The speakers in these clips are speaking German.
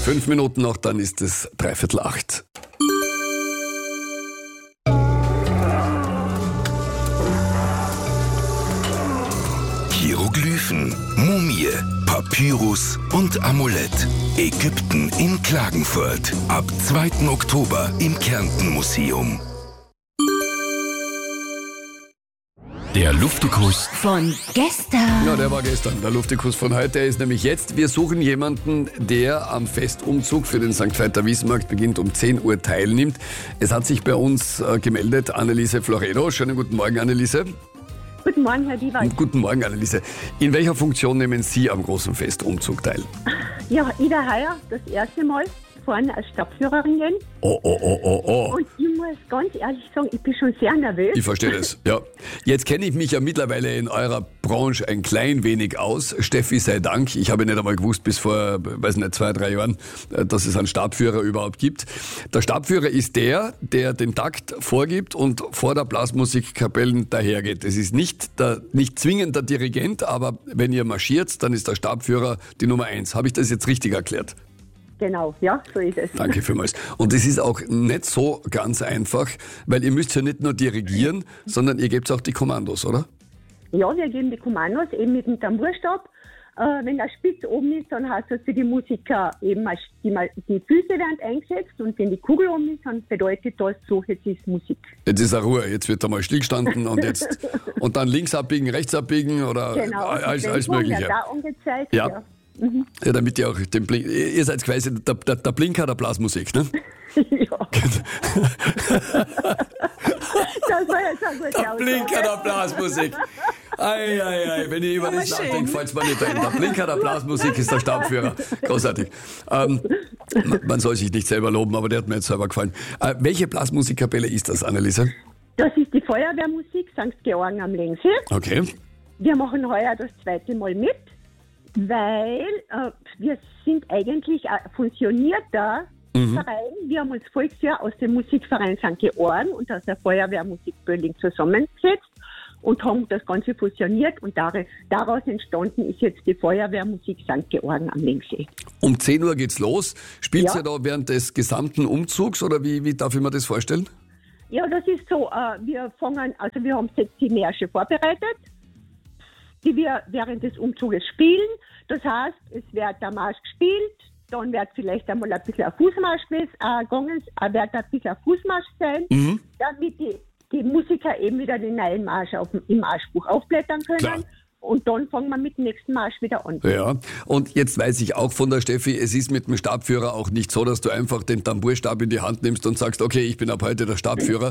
5 Minuten noch, dann ist es 7:45. Hieroglyphen, Mumie, Papyrus und Amulett. Ägypten in Klagenfurt. Ab 2. Oktober im Kärnten-Museum. Der Luftikus von gestern. Ja, der war gestern. Der Luftikus von heute ist nämlich jetzt. Wir suchen jemanden, der am Festumzug für den St. Veiter Wiesmarkt beginnt um 10 Uhr teilnimmt. Es hat sich bei uns gemeldet Anneliese Floredo. Schönen guten Morgen, Anneliese. Guten Morgen, Herr Diewald. Guten Morgen, Anneliese. In welcher Funktion nehmen Sie am großen Festumzug teil? Ja, ich werde heuer das erste Mal vorne als Stadtführerin gehen. Oh. Und ich muss ganz ehrlich sagen, ich bin schon sehr nervös. Ich verstehe das, ja. Jetzt kenne ich mich ja mittlerweile in eurer Branche ein klein wenig aus. Steffi sei Dank. Ich habe nicht einmal gewusst bis vor, 2-3 Jahren, dass es einen Stabführer überhaupt gibt. Der Stabführer ist der den Takt vorgibt und vor der Blasmusikkapelle dahergeht. Es ist nicht zwingend der Dirigent, aber wenn ihr marschiert, dann ist der Stabführer die Nummer 1. Habe ich das jetzt richtig erklärt? Genau, ja, so ist es. Danke vielmals. Und es ist auch nicht so ganz einfach, weil ihr müsst ja nicht nur dirigieren, sondern ihr gebt auch die Kommandos, oder? Ja, wir geben die Kommandos eben mit dem Tambourstab. Wenn der Spitz oben ist, dann heißt das für die Musiker eben, die Füße werden eingesetzt und wenn die Kugel oben ist, dann bedeutet das so, jetzt ist Musik. Jetzt ist eine Ruhe, jetzt wird einmal stillgestanden und dann links abbiegen, rechts abbiegen oder Genau, alles Mögliche. Da angezeigt, ja. Ja, damit ihr auch den Blink... Ihr seid quasi der Blinker der Blasmusik, ne? Ja. Das war jetzt ein guter Der Blinker der Blasmusik. Ei. Wenn ich über das nachdenke, fällt es mir nicht ein. Der Blinker der Blasmusik ist der Stabführer. Großartig. Man soll sich nicht selber loben, aber der hat mir jetzt selber gefallen. Welche Blasmusikkapelle ist das, Anneliese? Das ist die Feuerwehrmusik St. Georgen am Längsee. Okay. Wir machen heuer das 2. Mal mit, weil wir sind eigentlich ein fusionierter Verein. Wir haben uns voriges Jahr aus dem Musikverein St. Georgen und aus der Feuerwehrmusik Bölling zusammengesetzt und haben das Ganze fusioniert und daraus entstanden ist jetzt die Feuerwehrmusik St. Georgen am Längsee. Um 10 Uhr geht's los. Spielt Ja. ihr da während des gesamten Umzugs oder wie darf ich mir das vorstellen? Ja, das ist so, wir haben 6 Märsche vorbereitet, die wir während des Umzuges spielen. Das heißt, es wird der Marsch gespielt, dann wird vielleicht einmal ein bisschen ein Fußmarsch wird ein bisschen ein Fußmarsch sein, damit die Musiker eben wieder den neuen Marsch im Marschbuch aufblättern können. Klar. Und dann fangen wir mit dem nächsten Marsch wieder an. Ja, und jetzt weiß ich auch von der Steffi, es ist mit dem Stabführer auch nicht so, dass du einfach den Tambourstab in die Hand nimmst und sagst, okay, ich bin ab heute der Stabführer.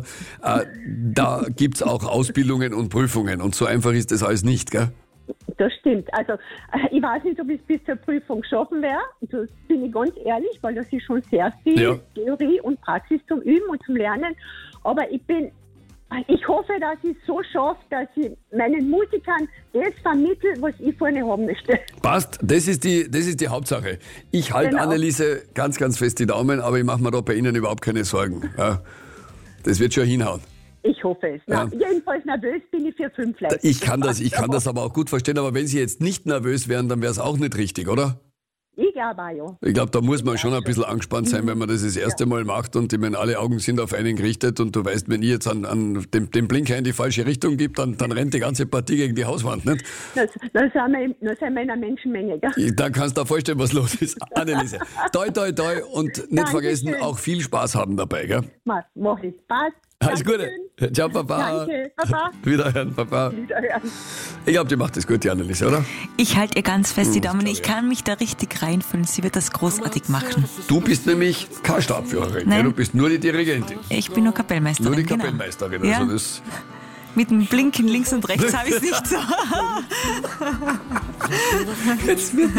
Da gibt's auch Ausbildungen und Prüfungen und so einfach ist das alles nicht, gell? Das stimmt. Also ich weiß nicht, ob ich es bis zur Prüfung schaffen werde. Das bin ich ganz ehrlich, weil das ist schon sehr viel Theorie und Praxis zum Üben und zum Lernen. Aber ich hoffe, dass ich es so schaffe, dass ich meinen Musikern das vermittle, was ich vorne haben möchte. Passt, das ist die Hauptsache. Ich halte Genau. Anneliese ganz, ganz fest die Daumen, aber ich mache mir da bei Ihnen überhaupt keine Sorgen. Ja, das wird schon hinhauen. Ich hoffe es. Ja. Jedenfalls nervös bin ich für 5 Leute. Ich kann das aber auch gut verstehen, aber wenn Sie jetzt nicht nervös wären, dann wäre es auch nicht richtig, oder? Ich glaube auch, ja. Ich glaube, da muss man schon ein bisschen angespannt sein, wenn man das erste Mal macht und ich meine, alle Augen sind auf einen gerichtet und du weißt, wenn ich jetzt an dem Blinker in die falsche Richtung gibt, dann rennt die ganze Partie gegen die Hauswand, nicht? Das sind wir in einer Menschenmenge, gell? Da kannst du dir vorstellen, was los ist. Anneliese, toi und nicht Dankeschön. vergessen, auch viel Spaß haben dabei, gell? Mach ich Spaß. Alles Gute. Dankeschön. Ciao, Papa. Danke, Papa. Wiederhören, Papa. Wiederhören. Ich glaube, die macht das gut, die Anneliese, oder? Ich halte ihr ganz fest die Daumen. Ich kann mich da richtig reinfühlen. Sie wird das großartig machen. Du bist nämlich keine Stabführerin, Nein. ja? Du bist nur die Dirigentin. Ich bin nur Kapellmeisterin. Nur die genau. Kapellmeisterin. Ja. Also das Mit dem Blinken links und rechts habe ich es nicht so. jetzt wird